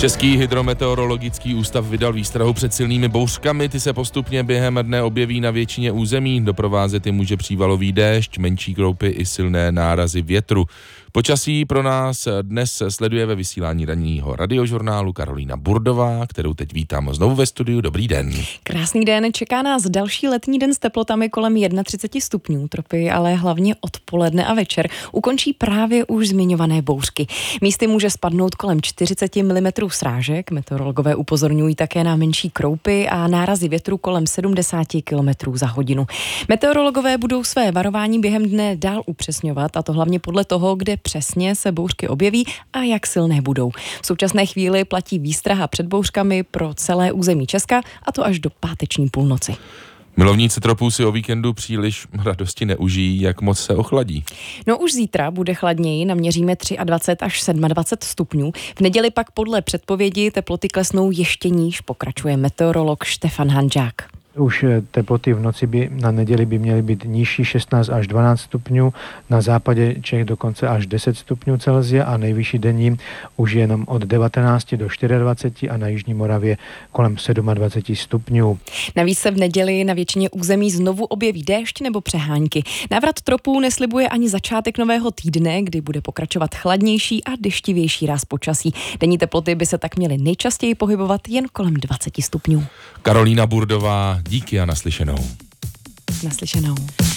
Český hydrometeorologický ústav vydal výstrahu před silnými bouřkami, ty se postupně během dne objeví na většině území, doprovázet je může přívalový déšť, menší kroupy i silné nárazy větru. Počasí pro nás dnes sleduje ve vysílání ranního radiožurnálu Karolína Burdová, kterou teď vítám znovu ve studiu. Dobrý den. Krásný den, čeká nás další letní den s teplotami kolem 31 stupňů. Tropy ale hlavně odpoledne a večer ukončí právě už zmiňované bouřky. Místy může spadnout kolem 40 mm srážek. Meteorologové upozorňují také na menší kroupy a nárazy větru kolem 70 km za hodinu. Meteorologové budou své varování během dne dál upřesňovat, a to hlavně podle toho, kde přesně se bouřky objeví a jak silné budou. V současné chvíli platí výstraha před bouřkami pro celé území Česka, a to až do páteční půlnoci. Milovníci tropů si o víkendu příliš radosti neužijí, jak moc se ochladí. No už zítra bude chladněji, naměříme 23 až 27 stupňů. V neděli pak podle předpovědi teploty klesnou ještě níž, pokračuje meteorolog Štefan Hanžák. Už teploty v noci na neděli by měly být nižší 16 až 12 stupňů, na západě Čech dokonce až 10 stupňů Celsia a nejvyšší denní už jenom od 19 do 24 a na jižní Moravě kolem 27 stupňů. Navíc se v neděli na většině území znovu objeví déšť nebo přehánky. Návrat tropů neslibuje ani začátek nového týdne, kdy bude pokračovat chladnější a deštivější ráz počasí. Denní teploty by se tak měly nejčastěji pohybovat jen kolem 20 stupňů. Karolína Burdová, díky a naslyšenou. Naslyšenou.